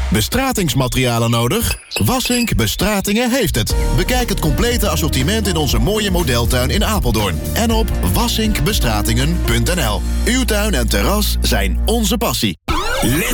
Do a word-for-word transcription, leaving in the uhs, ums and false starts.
Bestratingsmaterialen nodig? Wassink Bestratingen heeft het. Bekijk het complete assortiment in onze mooie modeltuin in Apeldoorn. En op wassink bestratingen punt n l. Uw tuin en terras zijn onze passie. Let